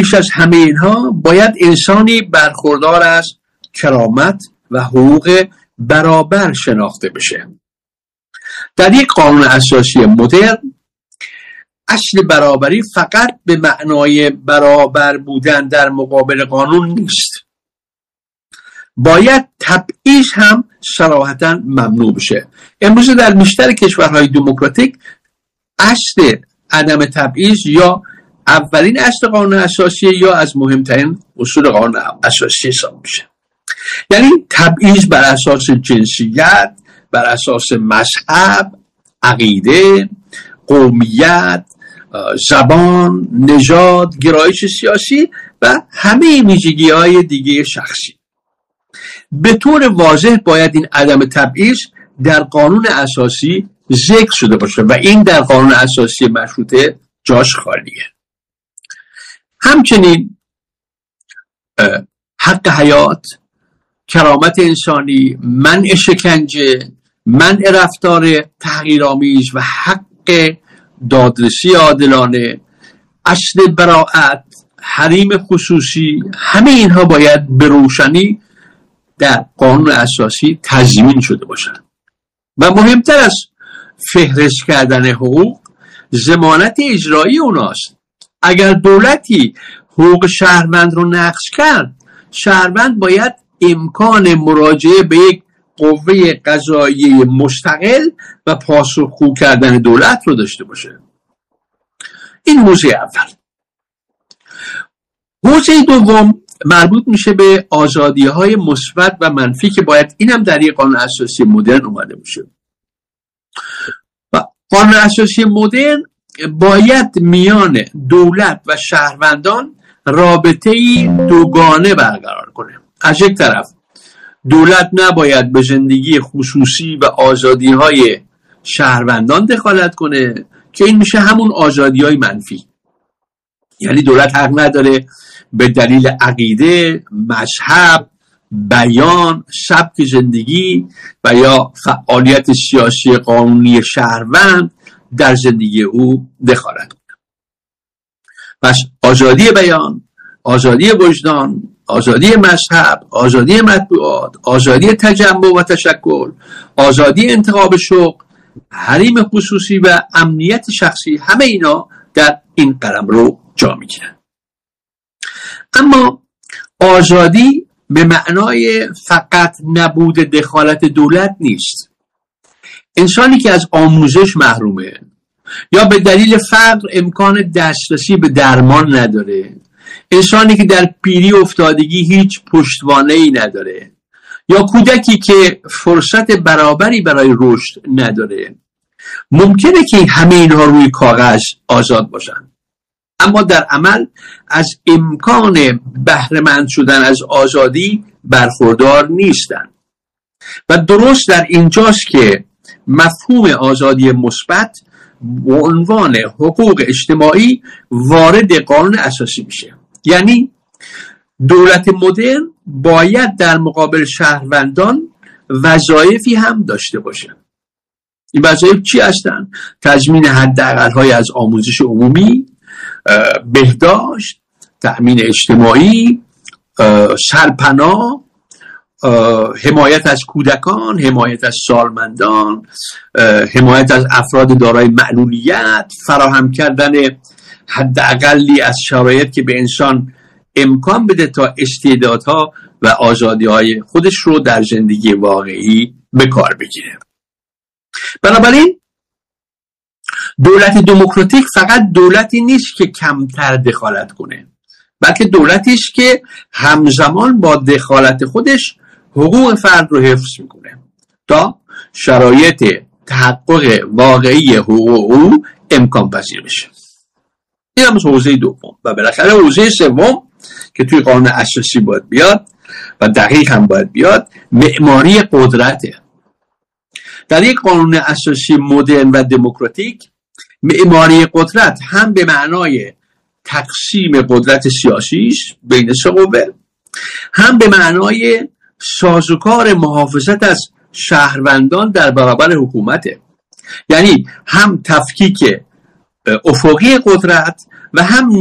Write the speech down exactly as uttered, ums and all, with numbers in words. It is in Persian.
بیش از همه اینها باید انسانی برخوردار از کرامت و حقوق برابر شناخته بشه. در یک قانون اساسی مدرن اصل برابری فقط به معنای برابر بودن در مقابل قانون نیست. باید تبعیض هم صراحتاً ممنوع بشه. امروز در بیشتر کشورهای دموکراتیک اصل عدم تبعیض یا اولین اصل قانون اساسی یا از مهمترین اصول قانون اساسی حساب میشه. یعنی تبعیض بر اساس جنسیت، بر اساس مذهب، عقیده، قومیت، زبان، نژاد، گرایش سیاسی و همه ویژگی‌های دیگه شخصی. به طور واضح باید این عدم تبعیض در قانون اساسی ذکر شده باشه و این در قانون اساسی مشروطه جاش خالیه. همچنین حق حیات، کرامت انسانی، منع شکنجه، منع رفتار تحقیرآمیز و حق دادرسی عادلانه، اصل براءت، حریم خصوصی، همه اینها باید به روشنی در قانون اساسی تضمین شده باشند. و مهمتر از فهرست کردن حقوق، ضمانت اجرایی اوناست. اگر دولتی حقوق شهروند رو نقض کرد، شهروند باید امکان مراجعه به یک قوه قضاییه مستقل و پاسخگو کردن دولت رو داشته باشه. این حوزه اول. حوزه دوم مربوط میشه به آزادی‌های مثبت و منفی که باید اینم در یک قانون اساسی مدرن اومده باشه. و قانون اساسی مدرن باید میان دولت و شهروندان رابطه‌ای دوگانه برقرار کنه. از یک طرف دولت نباید به زندگی خصوصی و آزادی‌های شهروندان دخالت کنه که این میشه همون آزادی‌های منفی. یعنی دولت حق نداره به دلیل عقیده، مذهب، بیان، سبک زندگی و یا فعالیت سیاسی قانونی شهروند در زندگی او دخالت کنه. پس آزادی بیان، آزادی وجدان، آزادی مذهب، آزادی مطبوعات، آزادی تجمع و تشکل، آزادی انتخاب شغل، حریم خصوصی و امنیت شخصی، همه اینا در این قلمرو جا میگیرن. اما آزادی به معنای فقط نبود دخالت دولت نیست. انسانی که از آموزش محرومه یا به دلیل فقر امکان دسترسی به درمان نداره، انسانی که در پیری افتادگی هیچ پشتوانه‌ای نداره، یا کودکی که فرصت برابری برای رشد نداره، ممکنه که همه اینها روی کاغذ آزاد باشن، اما در عمل از امکان بهره‌مند شدن از آزادی برخوردار نیستن. و درست در اینجاست که مفهوم آزادی مثبت به عنوان حقوق اجتماعی وارد قانون اساسی میشه. یعنی دولت مدرن باید در مقابل شهروندان وظایفی هم داشته باشه. این وظایف چی هستن؟ تضمین حداقل‌های از آموزش عمومی، بهداشت، تأمین اجتماعی، سرپناه، حمایت از کودکان، حمایت از سالمندان، حمایت از افراد دارای معلولیت، فراهم کردن حداقلی از شرایط که به انسان امکان بده تا استعدادها و آزادی‌های خودش رو در زندگی واقعی به کار بگیره. بنابراین دولت دموکراتیک فقط دولتی نیست که کمتر دخالت کنه، بلکه دولتی است که همزمان با دخالت خودش حقوق فرد رو حفظ میکنه تا شرایط تحقق واقعی حقوق او امکان پذیر بشه. این هم حوزه دوم. و بالاخره حوزه سوم که توی قانون اساسی باید بیاد و دقیق هم باید بیاد، معماری قدرته. در یک قانون اساسی مدرن و دموکراتیک، معماری قدرت هم به معنای تقسیم قدرت سیاسیش بین سه قوه، هم به معنای سازوکار محافظت از شهروندان در برابر حکومته. یعنی هم تفکیک افقی قدرت و هم